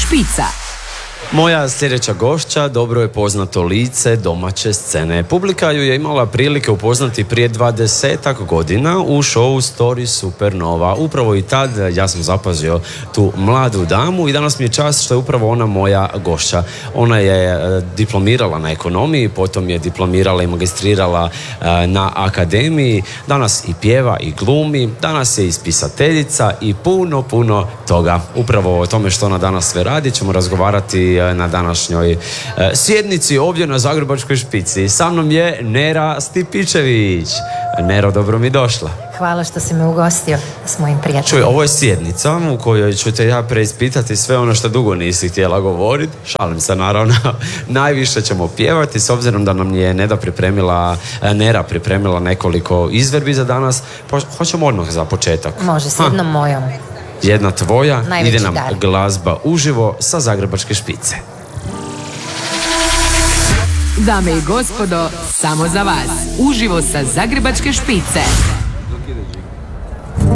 špica. Moja sljedeća gošća dobro je poznato lice domaće scene. Publika ju je imala prilike upoznati prije 20 godina u šovu Story Supernova. Upravo i tad ja sam zapazio tu mladu damu i danas mi je čast što je upravo ona moja gošća. Ona je diplomirala na ekonomiji, potom je diplomirala i magistrirala na akademiji. Danas i pjeva i glumi, danas je i spisateljica i puno toga. Upravo o tome što ona danas sve radi ćemo razgovarati na današnjoj sjednici ovdje na Zagrebačkoj špici. Sa mnom je Nera Stipičević. Nero, dobro mi došla. Hvala što si me ugostio s mojim prijateljem. Čuj, ovo je sjednica u kojoj ću te ja preispitati sve ono što dugo nisi htjela govoriti. Šalim se, naravno. Najviše ćemo pjevati, s obzirom da nam je Nera pripremila nekoliko izvedbi za danas. Hoćemo odmah za početak. Može, s jednom mojom. Jedna tvoja, najveći ide nam dar. Glazba uživo sa Zagrebačke špice. Dame i gospodo, samo za vas, uživo sa Zagrebačke špice.